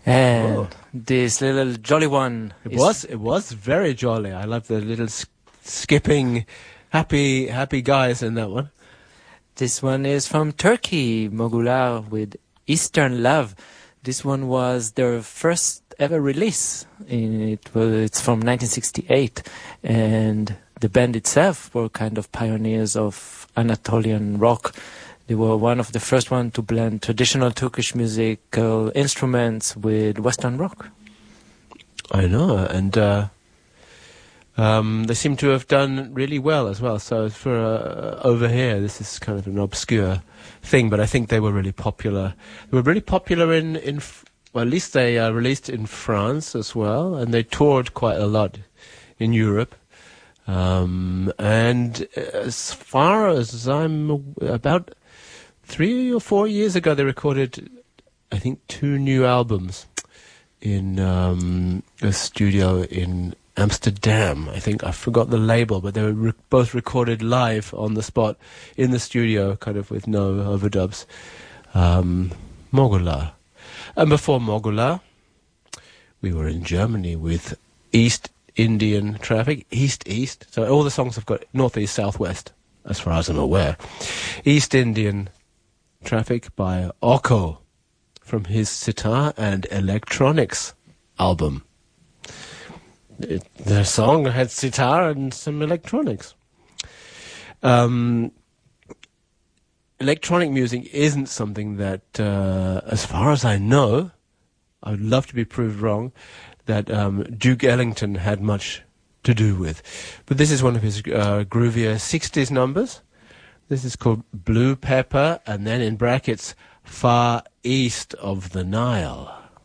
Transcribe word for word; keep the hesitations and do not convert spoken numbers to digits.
And Oh. this little jolly one. It is- was it was very jolly. I love the little sk- skipping, happy happy guys in that one. This one is from Turkey, Mogular with Eastern Love. This one was their first ever release. It was, it's from nineteen sixty-eight, and the band itself were kind of pioneers of Anatolian rock. They were one of the first one to blend traditional Turkish musical instruments with Western rock. I know, and uh, um, they seem to have done really well as well. So for uh, over here, this is kind of an obscure thing, but I think they were really popular. They were really popular in in F- well, at least they uh, released in France as well, and they toured quite a lot in Europe. Um, and as far as I'm aw- about three or four years ago, they recorded, I think, two new albums in um, a studio in Amsterdam. I think I forgot the label, but they were re- both recorded live on the spot in the studio, kind of with no overdubs. Um, Mogular. And before Mogular, we were in Germany with East Indian Traffic, East-East. So all the songs have got northeast, southwest, as far as I'm aware. East Indian Traffic by Oko from his Sitar and Electronics album. It, the song had sitar and some electronics. Um, electronic music isn't something that, uh, as far as I know, I would love to be proved wrong, that um, Duke Ellington had much to do with. But this is one of his uh, groovier sixties numbers. This is called Blue Pepper, and then in brackets, Far East of the Nile.